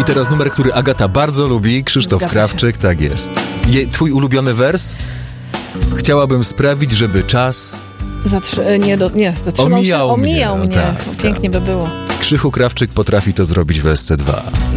teraz numer, który Agata bardzo lubi. Krzysztof Krawczyk, tak jest. Twój ulubiony wers? Chciałabym sprawić, żeby czas... Omijał mnie. Tak, Pięknie by było. Krzychu Krawczyk potrafi to zrobić w SC2.